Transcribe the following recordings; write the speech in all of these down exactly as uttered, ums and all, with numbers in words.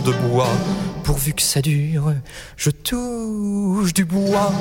de bois, pourvu que ça dure, je touche du bois.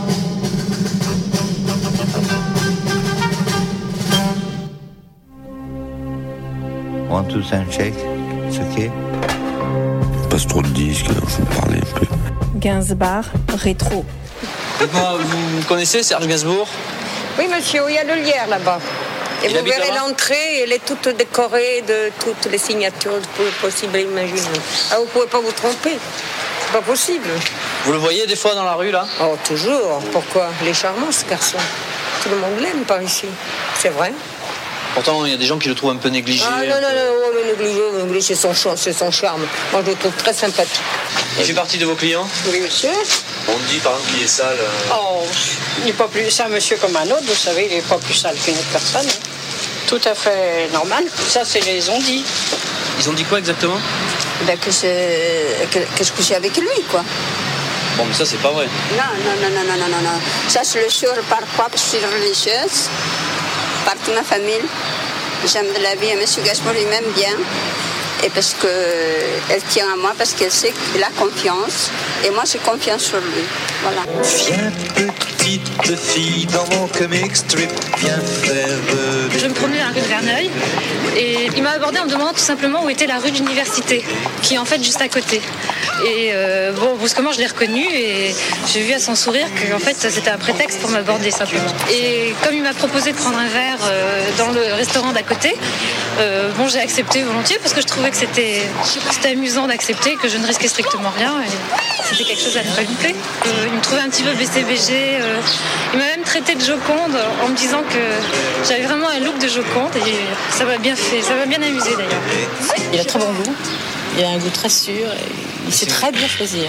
One, two, three, check. C'est ok. Passe trop de disques, alors je vais parler un peu. Gainsbourg, rétro. Dites-moi, vous connaissez Serge Gainsbourg ? Oui, monsieur, il y a le lierre là-bas. Et il vous verrez l'entrée, elle est toute décorée de toutes les signatures possibles et imaginables. Ah, vous ne pouvez pas vous tromper. C'est pas possible. Vous le voyez des fois dans la rue, là ? Oh, toujours. Pourquoi ? Il est charmant, ce garçon. Tout le monde l'aime par ici. C'est vrai. Pourtant, il y a des gens qui le trouvent un peu négligé. Ah non, non, non, oh, le négligé, le négligé, c'est son, c'est son charme. Moi, je le trouve très sympathique. Il fait partie de vos clients ? Oui, monsieur. On dit, par exemple, qu'il est sale. Euh... Oh, il n'est pas plus... C'est un monsieur comme un autre, vous savez, il n'est pas plus sale qu'une autre personne. Tout à fait normal. Ça, c'est les on-dit. Ils ont dit quoi, exactement ? Ben, que, je, que, que je couchais avec lui, quoi. Bon, mais ça, c'est pas vrai. Non, non, non, non, non, non, non. Ça, je le jure par quoi ? Parce que je suis religieuse. Par toute ma famille. J'aime de la vie et M. Gainsbourg lui m'aime bien. Et parce qu'elle tient à moi, parce qu'elle sait qu'il a confiance. Et moi, j'ai confiance sur lui. Voilà. Viens, petite fille, dans mon comic strip, viens faire de... Je me promenais dans la rue de Verneuil et il m'a abordé en me demandant tout simplement où était la rue d'Université, qui est en fait juste à côté. Et euh, bon, brusquement, je l'ai reconnu et j'ai vu à son sourire que en fait, c'était un prétexte pour m'aborder simplement. Et comme il m'a proposé de prendre un verre euh, dans le restaurant d'à côté, euh, bon, j'ai accepté volontiers parce que je trouvais que c'était, c'était amusant d'accepter, que je ne risquais strictement rien. Et c'était quelque chose à ne pas louper. Euh, il me trouvait un petit peu B C B G. Euh, il m'a même traité de Joconde en me disant que j'avais vraiment un look de Joconde et ça m'a bien fait, ça m'a bien amusé d'ailleurs. Il a très bon goût, il a un goût très sûr et il sait très bien choisir.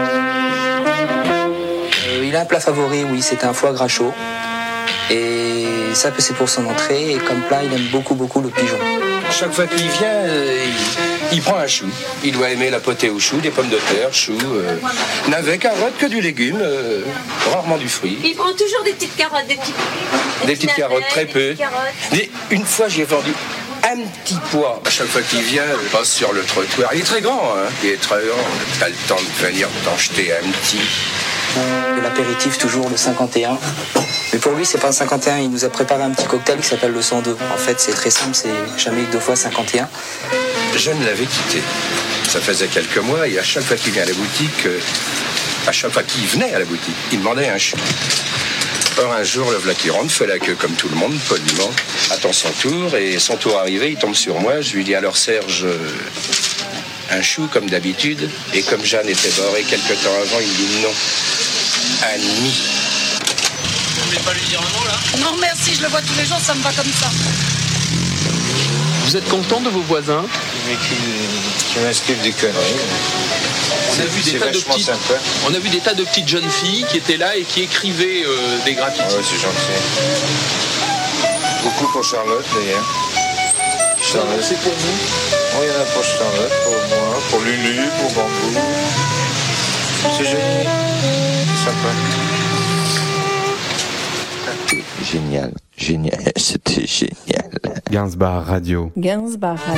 Euh, il a un plat favori, oui, c'est un foie gras chaud. Et ça, c'est pour son entrée. Et comme plat, il aime beaucoup, beaucoup le pigeon. Chaque fois qu'il vient, euh, il, il prend un chou. Il doit aimer la potée au chou, des pommes de terre, choux, euh, navets, carottes, que du légume, euh, rarement du fruit. Il prend toujours des petites carottes, des petites, des des petites carottes, très peu. Des, une fois, j'ai vendu un petit pois. À chaque fois qu'il vient, il passe sur le trottoir. Il est très grand, hein. Il est très grand. T'as le temps de venir t'en jeter un petit. L'apéritif, toujours le cinquante et un. Mais pour lui, c'est pas un cinquante et un. Il nous a préparé un petit cocktail qui s'appelle le cent deux. En fait, c'est très simple, c'est jamais deux fois cinquante et un. Je ne l'avais quitté. Ça faisait quelques mois et à chaque fois qu'il vient à la boutique, à chaque fois qu'il venait à la boutique, il demandait un chou. Or, un jour, le voilà qui rentre, fait la queue comme tout le monde, poliment, attend son tour, et son tour arrivé, il tombe sur moi. Je lui dis, alors Serge, un chou comme d'habitude. Et comme Jeanne était barrée quelque temps avant, il me dit non. Un demi. Vous voulez pas lui dire un mot, là ? Non, merci, je le vois tous les jours, ça me va comme ça. Vous êtes content de vos voisins ? Mais qui, qui m'inscrivent des conneries. On a, vu des tas de petites, on a vu des tas de petites jeunes filles qui étaient là et qui écrivaient euh, des graffitis. Ah ouais, c'est gentil. Beaucoup pour Charlotte, d'ailleurs. Charlotte, c'est pour vous ? Oui, il y en a pour Charlotte, pour moi, pour Lulu, pour Bambou. C'est joli. C'est sympa. Génial, génial, c'était génial. Gainsbourg Radio. Gainsbourg Radio.